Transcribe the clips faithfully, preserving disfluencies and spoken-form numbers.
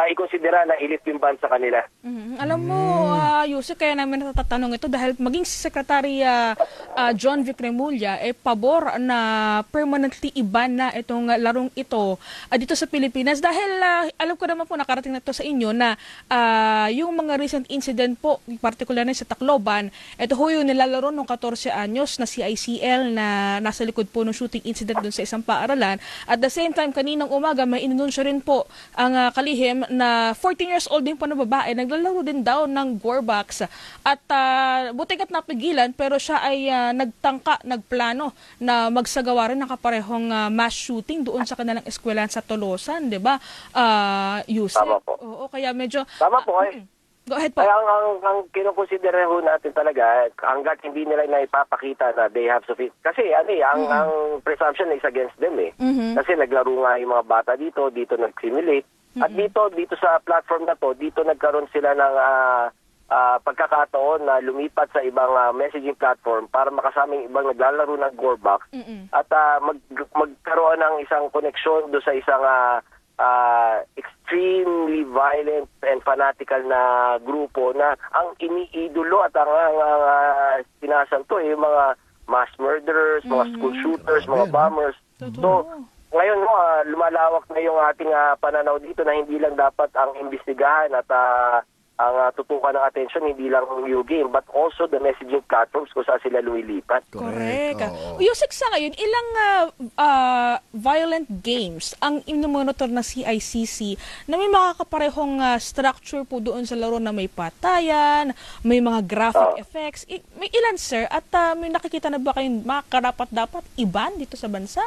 maikonsidera na ilip yung ban sa kanila. Mm-hmm. Alam mo, uh, Yusek, kaya namin natatanong ito dahil maging si Secretary uh, uh, John Vic Remulla eh pabor na permanently iban na itong uh, larong ito uh, dito sa Pilipinas dahil uh, alam ko naman po nakarating na ito sa inyo na uh, yung mga recent incident po, particular na sa Tacloban, ito ho yung nilalaro ng fourteen anyos na C I C L na nasa likod po ng shooting incident dun sa isang paaralan. At the same time, kaninang umaga may inununsyo rin po ang uh, kalihim na fourteen years old din po na babae, naglalaro din daw ng Gorbox at uh, buti ka't napigilan pero siya ay uh, nagtangka, nagplano na magsagawa rin ng kaparehong uh, mass shooting doon sa kanilang eskwelahan sa Tolosan, di ba? Uh, Yusek? Tama po. Oo, kaya medyo... Tama po, uh, eh. Go ahead po. Kaya ang, ang, ang kinukonsidera ho natin talaga, hanggat hindi nila na ipapakita na they have sufficient... Kasi ano eh, ang, mm-hmm. ang presumption is against them eh. Mm-hmm. Kasi naglaro nga yung mga bata dito, dito nag-simulate. Mm-hmm. At dito, dito sa platform na to, dito nagkaroon sila ng uh, uh, pagkakataon na lumipat sa ibang uh, messaging platform para makasaming ibang naglalaro ng Gorbox. Mm-hmm. At uh, mag, magkaroon ng isang koneksyon do sa isang... Uh, Uh, extremely violent and fanatical na grupo na ang iniidolo at ang uh, sinasanto eh, mga mass murderers, mm-hmm. mga school shooters, mga bombers. So, ngayon mo, uh, lumalawak na yung ating uh, pananaw dito na hindi lang dapat ang imbestigahan at uh, ang uh, tutukan ng atensyon, hindi lang yung game, but also the messaging platforms kung saan sila lumilipat. Correct. Oh. Yusek, sa ngayon, ilang uh, uh, violent games ang inomonitor na C I C C na may mga kaparehong uh, structure po doon sa laro na may patayan, may mga graphic oh. effects. I may ilan, sir? At uh, may nakikita na ba kayong mga karapat-dapat iban dito sa bansa?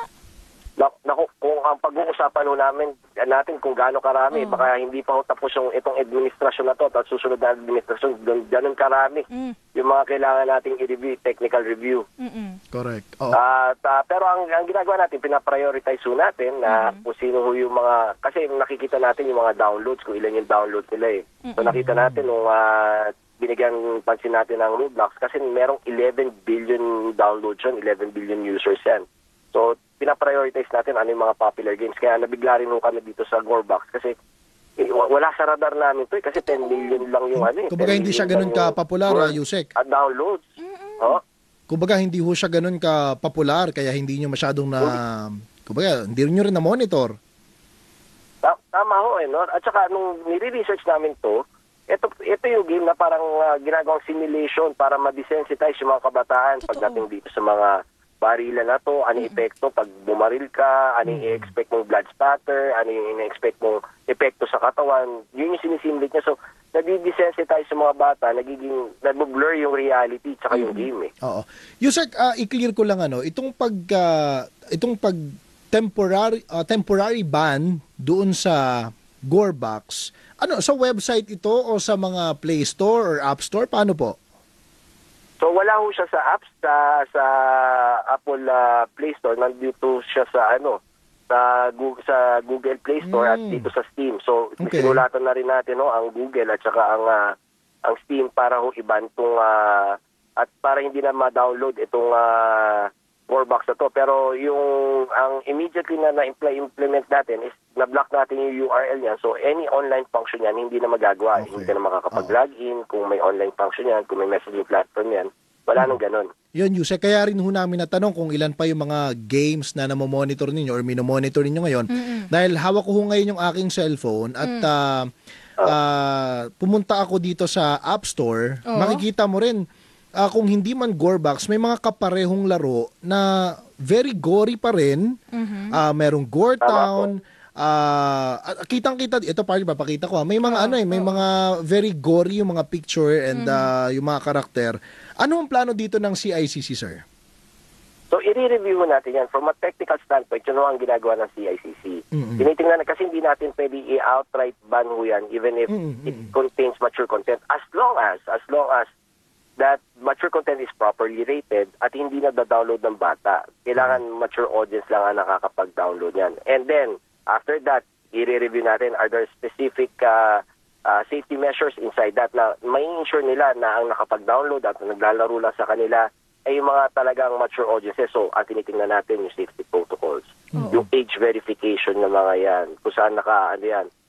Naku, kung ang pag-uusapan ho namin natin kung gaano karami, mm. baka hindi pa ho tapos yung itong administrasyon na to at susunod na administrasyon, ganun karami. Mm. Yung mga kailangan nating i-review, technical review. Mm-mm. Correct. Oh. Uh, uh, pero ang, ang ginagawa natin, pinaprioritize ho natin na mm. kung sino ho yung mga, kasi nakikita natin yung mga downloads, kung ilan yung download nila eh. Mm-mm. So nakita natin nung uh, binigyan pansin natin ng Roblox kasi merong eleven billion downloads yun, eleven billion users yan. So, pinaprioritize natin ano yung mga popular games. Kaya nabigla rin kami dito sa Gorbox kasi eh, wala sa radar namin to eh, kasi ten million lang yung ano eh. Kumbaga hindi siya ganun ka-popular, uh, Yusek. At downloads. Mm-hmm. Oh? Kumbaga hindi ho siya ganun ka-popular kaya hindi nyo masyadong na... Kumbaga, hindi nyo rin na-monitor. Tama ho eh, no? At saka nung nire-research namin to, ito, ito yung game na parang uh, ginagawang simulation para ma-desensitize yung mga kabataan Totoo. Pagdating dito sa mga barila na to, ano yung epekto pag bumaril ka, ano yung i-expect mong blood spatter, ano yung i-expect mong epekto sa katawan, yun yung sinisimulate niya. So, nadi-desensitize sa mga bata, nagiging, nag-blur yung reality tsaka yung game eh. Oo. Yusek, uh, i-clear ko lang ano, itong pag, uh, itong pag temporary, uh, temporary ban doon sa Gorbox, ano, sa website ito o sa mga Play Store or App Store, paano po? So wala ho siya sa apps sa sa Apple uh, Play Store, nandito siya sa ano sa Google, sa Google Play Store mm. at dito sa Steam. So okay. Sinulatan na rin natin no ang Google at saka ang uh, ang Steam para ho iban tong uh, at para hindi na ma-download itong uh, Gorbox na to. Pero yung ang immediately na na-implement natin is na-block natin yung U R L niyan. So any online function yan, hindi na magagawa. Okay. Hindi na makakapag-login. Kung may online function yan, kung may messaging platform yan, wala nang ganun. Yun, Yusek. Kaya rin ho namin natanong kung ilan pa yung mga games na namomonitor ninyo or minomonitor ninyo ngayon. Mm-hmm. Dahil hawak ko ho ngayon yung aking cellphone at mm. uh, uh, pumunta ako dito sa App Store. Oh. Makikita mo rin, Uh, kung hindi man Gorbox, may mga kaparehong laro na very gory pa rin. Mm-hmm. Uh, merong Gore Town. Uh, kitang-kita, ito parang papakita ko. Ha. May mga oh, ano eh, may oh. mga very gory yung mga picture and mm-hmm. uh, yung mga karakter. Ano ang plano dito ng C I C C, sir? So, i-review natin yan. From a technical standpoint, yun ang ginagawa ng C I C C. Mm-hmm. Tinitingnan na kasi hindi natin pwede i-outright ban ho yan even if mm-hmm. it contains mature content. As long as, as long as that mature content is properly rated at hindi na da-download ng bata. Kailangan mature audience lang ang nakakapag-download yan. And then, after that, i-review natin, are there specific uh, uh, safety measures inside that na may ensure nila na ang nakapag-download at naglalaro lang sa kanila ay yung mga talagang mature audiences. So, ang tinitingnan natin yung safety protocols. Mm-hmm. Yung age verification ng mga yan, kung saan naka, ano yan,